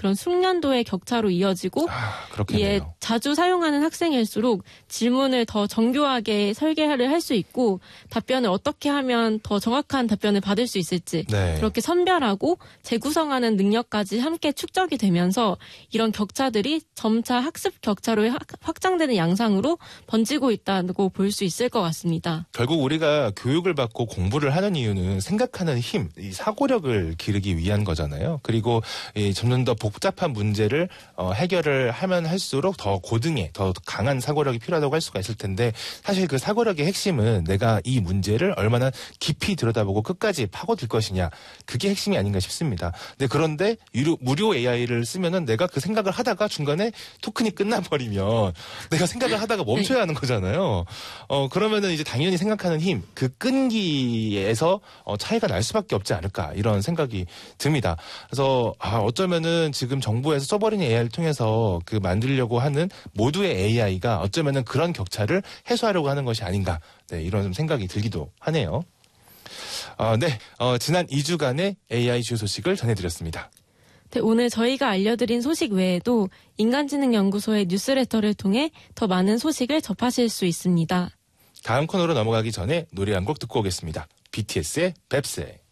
그런 숙련도의 격차로 이어지고 이에 자주 사용하는 학생일수록 질문을 더 정교하게 설계를 할 수 있고 답변을 어떻게 하면 더 정확한 답변을 받을 수 있을지 그렇게 선별하고 재구성하는 능력까지 함께 축적이 되면서 이런 격차들이 점차 학습 격차로 확장되는 양상으로 번지고 있다고 볼 수 있을 것 같습니다. 결국 우리가 교육을 받고 공부를 하는 이유는 생각하는 힘, 이 사고력을 기르기 위한 거잖아요. 그리고 점점 더 복잡한 문제를 해결을 하면 할수록 더 고등에 더 강한 사고력이 필요하다고 할 수가 있을 텐데 사실 그 사고력의 핵심은 내가 이 문제를 얼마나 깊이 들여다보고 끝까지 파고들 것이냐 그게 핵심이 아닌가 싶습니다. 그런데 무료 AI를 쓰면은 내가 그 생각을 하다가 중간에 토큰이 끝나버리면 내가 생각을 하다가 멈춰야 하는 거잖아요. 그러면은 이제 당연히 생각하는 힘, 그 끈기에서 차이가 날 수밖에 없지 않을까 이런 생각이 듭니다. 그래서 어쩌면은 지금 정부에서 써버린 AI를 통해서 그 만들려고 하는 모두의 AI가 어쩌면은 그런 격차를 해소하려고 하는 것이 아닌가 이런 좀 생각이 들기도 하네요. 지난 2주간의 AI 주요 소식을 전해드렸습니다. 네, 오늘 저희가 알려드린 소식 외에도 인간지능연구소의 뉴스레터를 통해 더 많은 소식을 접하실 수 있습니다. 다음 코너로 넘어가기 전에 노래 한 곡 듣고 오겠습니다. BTS의 뱁새.